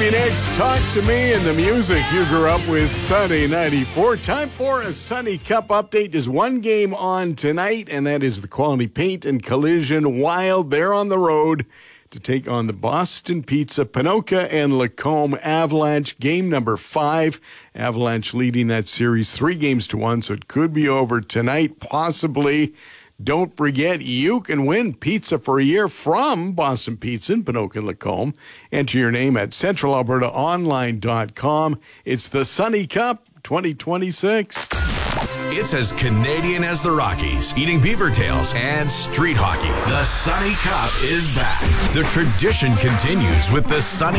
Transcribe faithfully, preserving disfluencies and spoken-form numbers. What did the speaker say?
Stevie Nicks, Talk to Me, and the music you grew up with, Sunny ninety-four. Time for a Sunny Cup update. There's one game on tonight, and that is the Quality Paint and Collision Wild. They're on the road to take on the Boston Pizza, Ponoka, and Lacombe Avalanche. Game number five. Avalanche leading that series three games to one, so it could be over tonight, possibly. Don't forget, you can win pizza for a year from Boston Pizza in Ponoka and Lacombe. Enter your name at central alberta online dot com. It's the Sunny Cup twenty twenty-six. It's as Canadian as the Rockies, eating beaver tails and street hockey. The Sunny Cup is back. The tradition continues with the Sunny